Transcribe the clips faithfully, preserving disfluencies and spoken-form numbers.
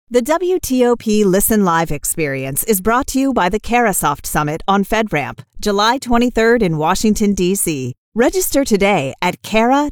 The W T O P Listen Live experience is brought to you by the Carasoft Summit on FedRAMP, July twenty-third in Washington, D C Register today at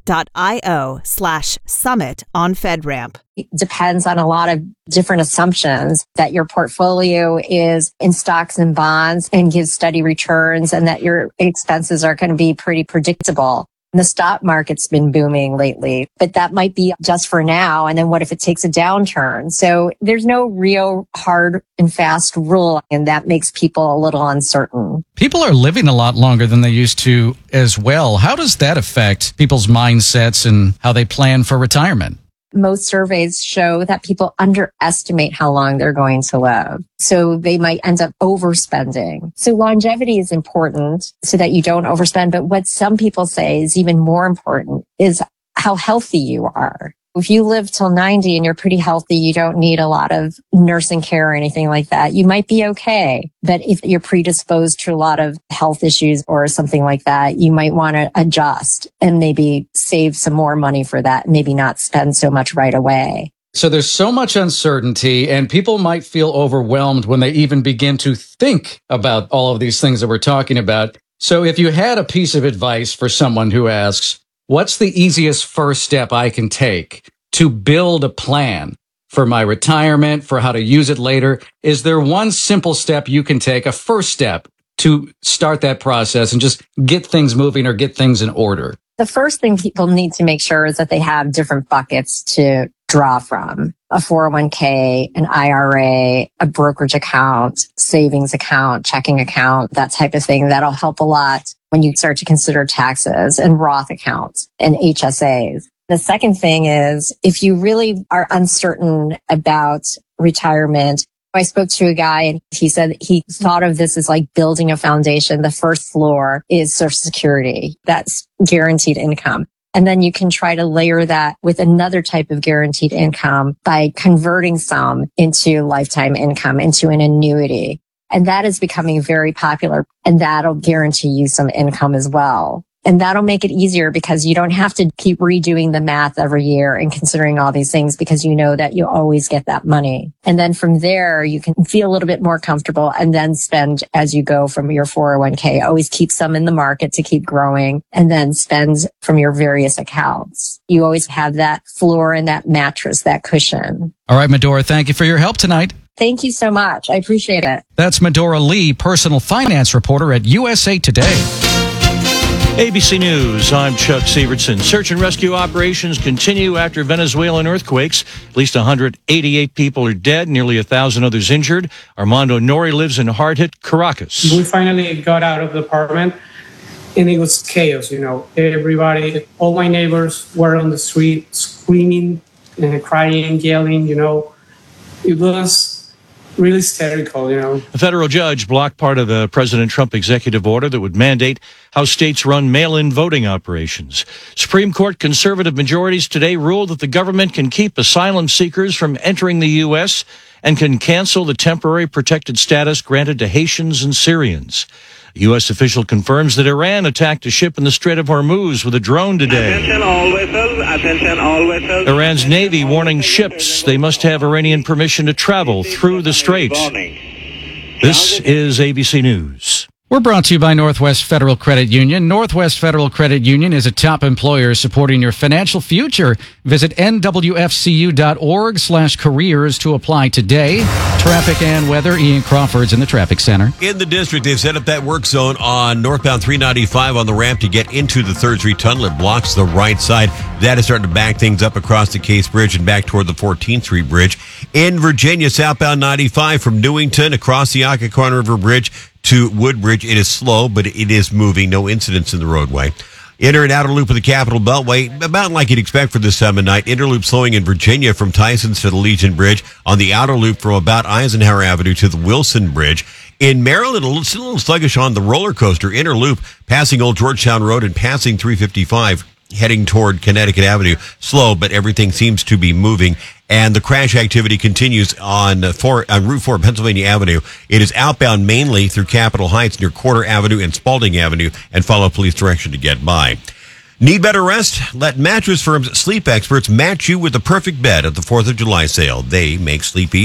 cara.io slash summit on FedRAMP. It depends on a lot of different assumptions that your portfolio is in stocks and bonds and gives steady returns and that your expenses are going to be pretty predictable. The stock market's been booming lately, but that might be just for now. And then what if it takes a downturn? So there's no real hard and fast rule, and that makes people a little uncertain. People are living a lot longer than they used to as well. How does that affect people's mindsets and how they plan for retirement? Most surveys show that people underestimate how long they're going to live. So they might end up overspending. So longevity is important so that you don't overspend. But what some people say is even more important is how healthy you are. If you live till ninety and you're pretty healthy, you don't need a lot of nursing care or anything like that. You might be okay. But if you're predisposed to a lot of health issues or something like that, you might want to adjust and maybe save some more money for that. Maybe not spend so much right away. So there's so much uncertainty, and people might feel overwhelmed when they even begin to think about all of these things that we're talking about. So if you had a piece of advice for someone who asks, what's the easiest first step I can take to build a plan for my retirement, for how to use it later? Is there one simple step you can take, a first step to start that process and just get things moving or get things in order? The first thing people need to make sure is that they have different buckets to draw from. A four oh one k, an I R A, a brokerage account, savings account, checking account, that type of thing. That'll help a lot when you start to consider taxes, and Roth accounts and H S As. The second thing is, if you really are uncertain about retirement, I spoke to a guy and he said he thought of this as like building a foundation. The first floor is Social Security. That's guaranteed income. And then you can try to layer that with another type of guaranteed income by converting some into lifetime income, into an annuity. And that is becoming very popular, and that'll guarantee you some income as well. And that'll make it easier because you don't have to keep redoing the math every year and considering all these things, because you know that you always get that money. And then from there, you can feel a little bit more comfortable and then spend as you go from your four oh one k. Always keep some in the market to keep growing, and then spend from your various accounts. You always have that floor and that mattress, that cushion. All right, Medora, thank you for your help tonight. Thank you so much. I appreciate it. That's Medora Lee, personal finance reporter at U S A Today. A B C News, I'm Chuck Severson. Search and rescue operations continue after Venezuelan earthquakes. At least one hundred eighty-eight people are dead, nearly one thousand others injured. Armando Nori lives in hard-hit Caracas. We finally got out of the apartment, and it was chaos, you know. Everybody, all my neighbors were on the street screaming and crying, yelling, you know. It was really hysterical, you know. A federal judge blocked part of a President Trump executive order that would mandate how states run mail-in voting operations. Supreme Court conservative majorities today ruled that the government can keep asylum seekers from entering the U S and can cancel the temporary protected status granted to Haitians and Syrians. A U S official confirms that Iran attacked a ship in the Strait of Hormuz with a drone today. Attention all vessels, attention all vessels. Iran's Navy warning ships they must have Iranian permission to travel through the strait. This is A B C News. We're brought to you by Northwest Federal Credit Union. Northwest Federal Credit Union is a top employer supporting your financial future. Visit N W F C U dot org slash careers to apply today. Traffic and weather, Ian Crawford's in the traffic center. In the district, they've set up that work zone on northbound three ninety-five on the ramp to get into the third Street Tunnel. It blocks the right side. That is starting to back things up across the Case Bridge and back toward the fourteenth Street Bridge. In Virginia, southbound ninety-five from Newington across the Occoquan River Bridge to Woodbridge. It is slow, but it is moving. No incidents in the roadway. Inner and outer loop of the Capitol Beltway, about like you'd expect for this time of night. Inner loop slowing in Virginia from Tysons to the Legion Bridge. On the outer loop from about Eisenhower Avenue to the Wilson Bridge. In Maryland, a little, still a little sluggish on the roller coaster. Inner loop passing Old Georgetown Road and passing three fifty-five. Heading toward Connecticut Avenue. Slow, but everything seems to be moving. And the crash activity continues on, uh, four, on Route four, Pennsylvania Avenue. It is outbound mainly through Capitol Heights near Quarter Avenue and Spalding Avenue, and follow police direction to get by. Need better rest? Let Mattress Firm's sleep experts match you with the perfect bed at the fourth of July sale. They make sleep easy.